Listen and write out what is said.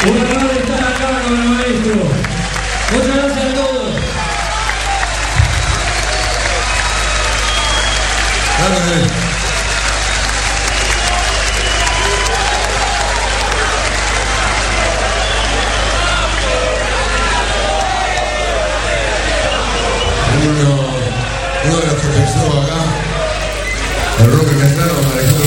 Un honor estar acá con el maestro. Muchas gracias a todos. Uno de los que pensó acá, el rock mexicano,